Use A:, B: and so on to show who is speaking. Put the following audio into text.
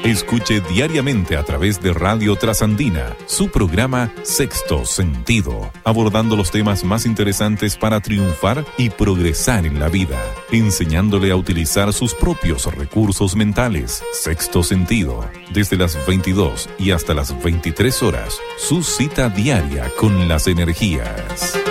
A: Escuche diariamente a través de Radio Trasandina su programa Sexto Sentido, abordando los temas más interesantes para triunfar y progresar en la vida, enseñándole a utilizar sus propios recursos mentales. Sexto Sentido, desde las 22 y hasta las 23 horas, su cita diaria con las energías.